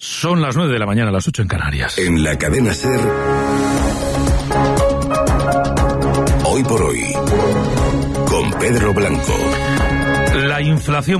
Son las 9 de la mañana, las 8 en Canarias. En la cadena SER, Hoy por Hoy, con Pedro Blanco. La inflación